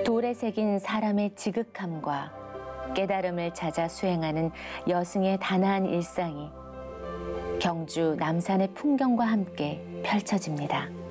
돌에 새긴 사람의 지극함과 깨달음을 찾아 수행하는 여승의 단아한 일상이 경주 남산의 풍경과 함께 펼쳐집니다.